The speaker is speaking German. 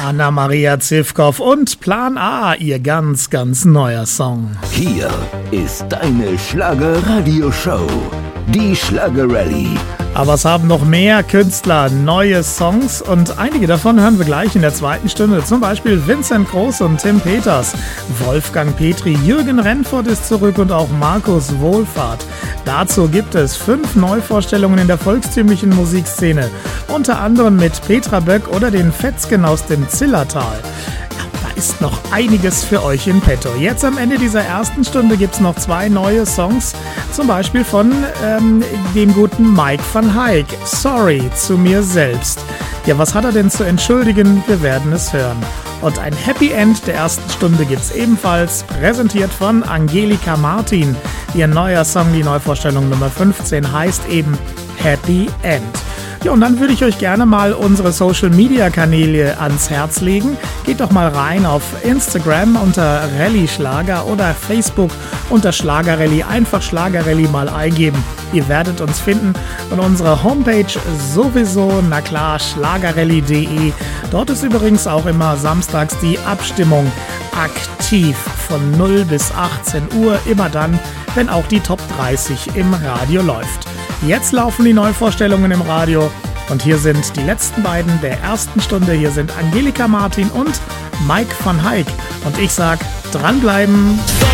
Anna-Maria Zivkow und Plan A, ihr ganz, ganz neuer Song. Hier ist deine Schlager-Radio-Show, die Schlager-Rallye. Aber es haben noch mehr Künstler neue Songs und einige davon hören wir gleich in der zweiten Stunde. Zum Beispiel Vincent Groß und Tim Peters, Wolfgang Petri, Jürgen Rennfort ist zurück und auch Markus Wohlfahrt. Dazu gibt es 5 Neuvorstellungen in der volkstümlichen Musikszene, unter anderem mit Petra Böck oder den Fetzgen aus dem Zillertal. Ist noch einiges für euch in petto. Jetzt am Ende dieser ersten Stunde gibt es noch 2 neue Songs, zum Beispiel von dem guten Mike van Hayk, Sorry zu mir selbst. Ja, was hat er denn zu entschuldigen? Wir werden es hören. Und ein Happy End der ersten Stunde gibt es ebenfalls, präsentiert von Angelika Martin. Ihr neuer Song, die Neuvorstellung Nummer 15, heißt eben Happy End. Ja, und dann würde ich euch gerne mal unsere Social-Media-Kanäle ans Herz legen. Geht doch mal rein auf Instagram unter Rallye Schlager oder Facebook unter Schlager-Rallye. Einfach Schlager-Rallye mal eingeben. Ihr werdet uns finden. Und unsere Homepage sowieso, na klar, schlagerrallye.de. Dort ist übrigens auch immer samstags die Abstimmung aktiv von 0 bis 18 Uhr. Immer dann, wenn auch die Top 30 im Radio läuft. Jetzt laufen die Neuvorstellungen im Radio und hier sind die letzten beiden der ersten Stunde. Hier sind Angelika Martin und Mike van Hayk und ich sag, dranbleiben.